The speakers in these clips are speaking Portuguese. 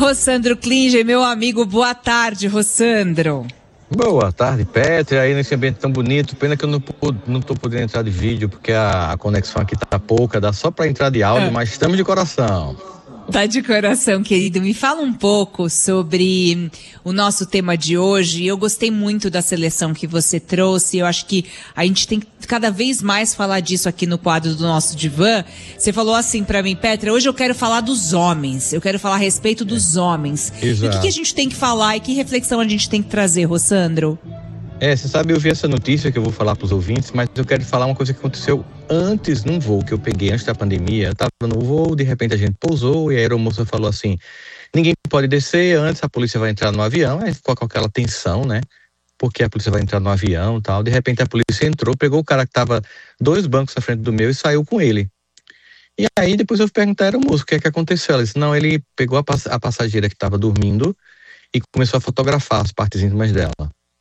Rossandro Klinger, meu amigo, boa tarde, Rossandro. Boa tarde, Petri, aí nesse ambiente tão bonito. Pena que eu não tô podendo entrar de vídeo, porque a conexão aqui tá pouca, dá só para entrar de áudio, mas estamos de coração. Tá de coração, querido. Me fala um pouco sobre o nosso tema de hoje. Eu gostei muito da seleção que você trouxe. Eu acho que a gente tem que cada vez mais falar disso aqui no quadro do nosso divã. Você falou assim pra mim, Petra, hoje eu quero falar dos homens. Eu quero falar a respeito dos homens. Exato. E o que a gente tem que falar e que reflexão a gente tem que trazer, Rossandro? Você sabe, eu vi essa notícia que eu vou falar pros ouvintes, mas eu quero falar uma coisa que aconteceu antes, num voo que eu peguei antes da pandemia. Eu tava no voo, de repente a gente pousou e a aeromoça falou assim, ninguém pode descer antes, a polícia vai entrar no avião. Aí ficou com aquela tensão, né? Porque a polícia vai entrar no avião e tal. De repente a polícia entrou, pegou o cara que tava 2 bancos à frente do meu e saiu com ele. E aí depois eu perguntei à aeromoça o que é que aconteceu. Ela disse, não, ele pegou a passageira que tava dormindo e começou a fotografar as partes íntimas dela.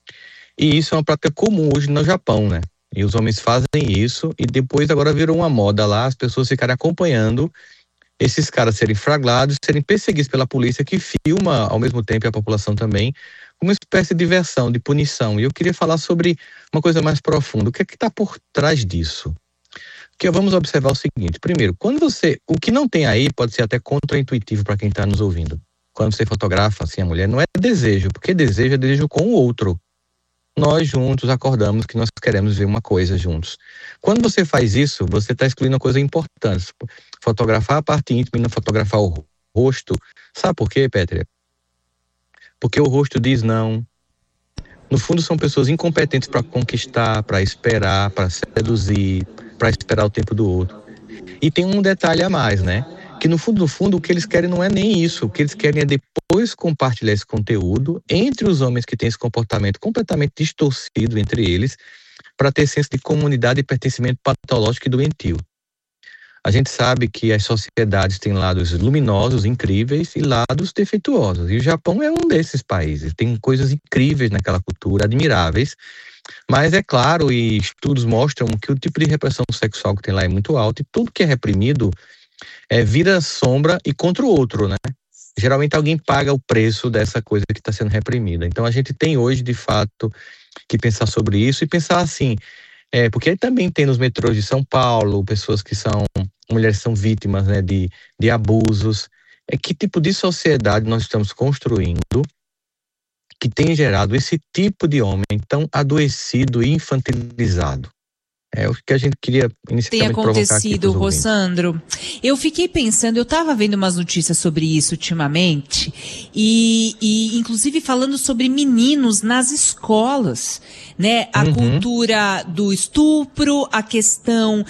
E isso é uma prática comum hoje no Japão, né? E os homens fazem isso e depois agora virou uma moda lá, as pessoas ficarem acompanhando esses caras serem flagrados, serem perseguidos pela polícia que filma ao mesmo tempo e a população também, uma espécie de diversão, de punição. E eu queria falar sobre uma coisa mais profunda. O que é que está por trás disso? Porque vamos observar o seguinte. Primeiro, o que não tem aí pode ser até contraintuitivo para quem está nos ouvindo. Quando você fotografa assim a mulher, não é desejo, porque desejo é desejo com o outro. Nós juntos acordamos que nós queremos ver uma coisa juntos. Quando você faz isso, você está excluindo uma coisa importante. Fotografar a parte íntima e não fotografar o rosto. Sabe por quê, Pétria? Porque o rosto diz não. No fundo, são pessoas incompetentes para conquistar, para esperar, para seduzir, para esperar o tempo do outro. E tem um detalhe a mais, né? Que no fundo, o que eles querem não é nem isso. O que eles querem é depois compartilhar esse conteúdo entre os homens que têm esse comportamento completamente distorcido entre eles, para ter senso de comunidade e pertencimento patológico e doentio. A gente sabe que as sociedades têm lados luminosos, incríveis, e lados defeituosos. E o Japão é um desses países. Tem coisas incríveis naquela cultura, admiráveis. Mas é claro, e estudos mostram que o tipo de repressão sexual que tem lá é muito alto, e tudo que é reprimido vira sombra e contra o outro, né? Geralmente alguém paga o preço dessa coisa que está sendo reprimida. Então a gente tem hoje, de fato, que pensar sobre isso e pensar assim, porque também tem nos metrôs de São Paulo, mulheres que são vítimas, né, de abusos. Que tipo de sociedade nós estamos construindo que tem gerado esse tipo de homem tão adoecido e infantilizado? É o que a gente queria inicialmente provocar aqui. Tem acontecido, Rossandro. Eu fiquei pensando, eu estava vendo umas notícias sobre isso ultimamente, e inclusive falando sobre meninos nas escolas, né? A cultura do estupro, a questão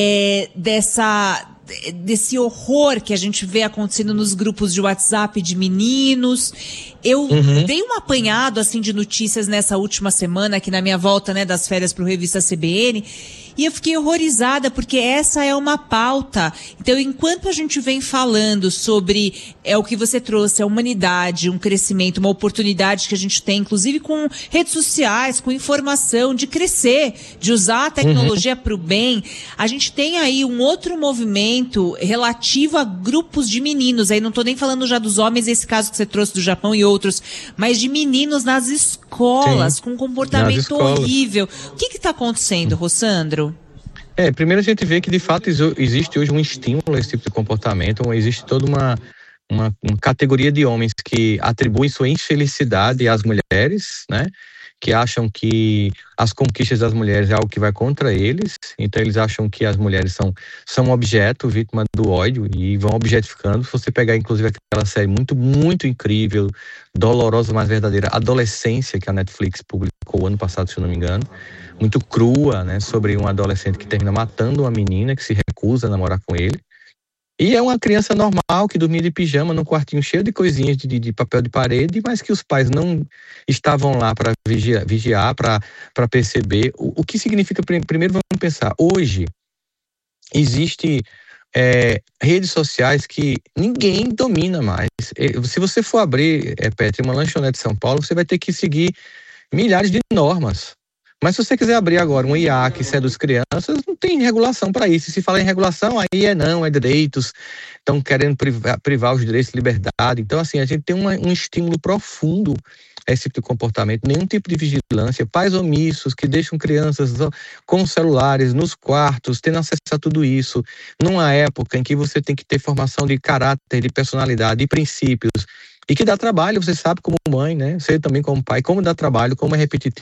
desse horror que a gente vê acontecendo nos grupos de WhatsApp de meninos. Eu dei um apanhado, assim, de notícias nessa última semana, aqui na minha volta, né, das férias pro Revista CBN, e eu fiquei horrorizada, porque essa é uma pauta. Então, enquanto a gente vem falando sobre o que você trouxe, a humanidade, um crescimento, uma oportunidade que a gente tem, inclusive com redes sociais, com informação, de crescer, de usar a tecnologia para o bem, a gente tem aí um outro movimento relativo a grupos de meninos. Aí não estou nem falando já dos homens, esse caso que você trouxe do Japão e outros, mas de meninos nas escolas, com comportamento horrível. O que está acontecendo, Rossandro? Primeiro a gente vê que de fato existe hoje um estímulo a esse tipo de comportamento, existe toda uma categoria de homens que atribuem sua infelicidade às mulheres, né? Que acham que as conquistas das mulheres é algo que vai contra eles, então eles acham que as mulheres são objeto, vítima do ódio, e vão objetificando. Se você pegar inclusive aquela série muito, muito incrível, dolorosa, mas verdadeira, Adolescência, que a Netflix publicou ano passado, se eu não me engano, muito crua, né, sobre um adolescente que termina matando uma menina que se recusa a namorar com ele. E é uma criança normal que dormia de pijama num quartinho cheio de coisinhas de papel de parede, mas que os pais não estavam lá para vigiar, para perceber. O que significa, primeiro vamos pensar, hoje existe redes sociais que ninguém domina mais. Se você for abrir, Petri, uma lanchonete de São Paulo, você vai ter que seguir milhares de normas. Mas se você quiser abrir agora um IA que seduz crianças, não tem regulação para isso. Se fala em regulação, aí é direitos, estão querendo privar os direitos de liberdade. Então, assim, a gente tem um estímulo profundo a esse tipo de comportamento, nenhum tipo de vigilância, pais omissos que deixam crianças com celulares nos quartos, tendo acesso a tudo isso, numa época em que você tem que ter formação de caráter, de personalidade, de princípios, e que dá trabalho, você sabe como mãe, né? Você também como pai, como dá trabalho, como é repetitivo.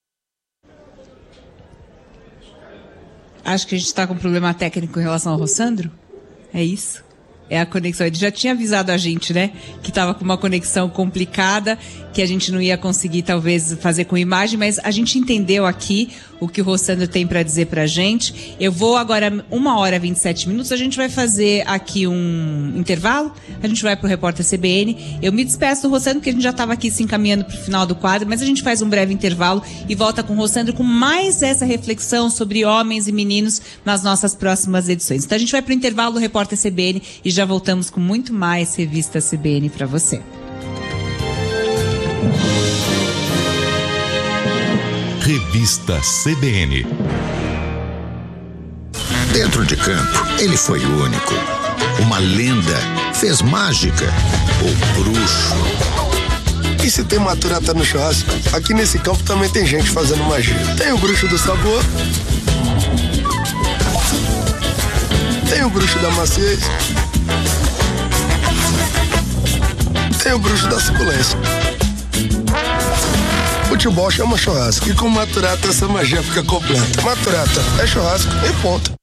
Acho que a gente está com um problema técnico em relação ao Rossandro. É isso? É a conexão. Ele já tinha avisado a gente, né? Que estava com uma conexão complicada, que a gente não ia conseguir, talvez, fazer com imagem, mas a gente entendeu aqui o que o Rossandro tem para dizer pra gente. Eu vou agora, 1h27, a gente vai fazer aqui um intervalo, a gente vai pro Repórter CBN. Eu me despeço do Rossandro, porque a gente já estava aqui se encaminhando pro final do quadro, mas a gente faz um breve intervalo e volta com o Rossandro com mais essa reflexão sobre homens e meninos nas nossas próximas edições. Então a gente vai pro intervalo do Repórter CBN e já voltamos com muito mais Revista CBN para você. Revista CBN. Dentro de campo, ele foi único. Uma lenda, fez mágica, o bruxo. E se tem maturata no churrasco, aqui nesse campo também tem gente fazendo magia. Tem o bruxo do sabor, tem o bruxo da maciez, tem o bruxo da suculência. Futebol chama churrasco e com maturata essa magia fica completa. Maturata é churrasco e ponto.